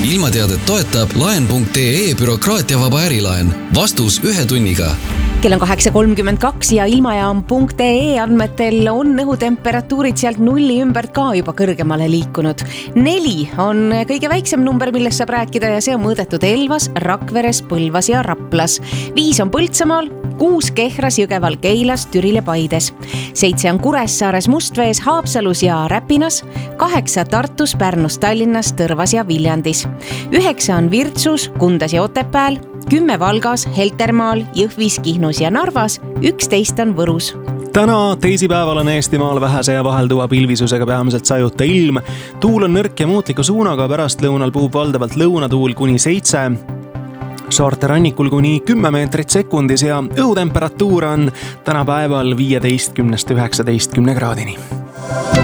ilmateadet toetab laen.ee bürokraatiavaba ärilaen. Vastus 1 tunniga. Kell on 8.32 ja ilmajaam.ee andmetel on õhutemperatuurid sealt 0 ümbert ka juba kõrgemale liikunud. 4 on kõige väiksem number, millest saab rääkida ja see on mõõdetud Elvas, Rakveres, Põlvas ja Raplas. 5 on Põltsamaal, 6 Kehras, Jõgeval, Keilas, Türil ja Paides. 7 on Kuressaares, Mustvees, Haapsalus ja Räpinas. 8 Tartus, Pärnus, Tallinnas, Tõrvas ja Viljandis. 9 on Virtsus, Kundas ja Otepääl. 10 Valgas, Heltermaal, Jõhvis, Kihnus ja Narvas, 11 on Võrus. Täna teisipäeval on Eestimaal vähese ja vahelduva pilvisusega peamiselt sajuta ilm. Tuul on nõrk ja muutliku suunaga, pärast lõunal puhub valdavalt lõunatuul kuni 7. Saarte rannikul kuni 10 meetrit sekundis ja õhutemperatuur on tänapäeval 15–19 kraadini.